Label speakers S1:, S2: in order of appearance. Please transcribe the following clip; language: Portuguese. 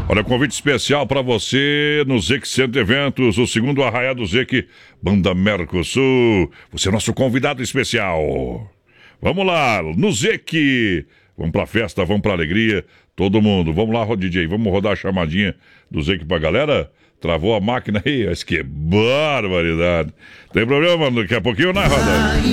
S1: Olha, convite especial para você no Zeq Center Eventos, o segundo Arraiá do Zeq, Banda Mercosul. Você é nosso convidado especial. Vamos lá, no Zeq. Vamos pra festa, vamos pra alegria. Todo mundo. Vamos lá, DJ. Vamos rodar a chamadinha do Zeq pra galera. Travou a máquina aí. Mas que barbaridade. Tem problema, mano? Daqui a pouquinho, né, Roda?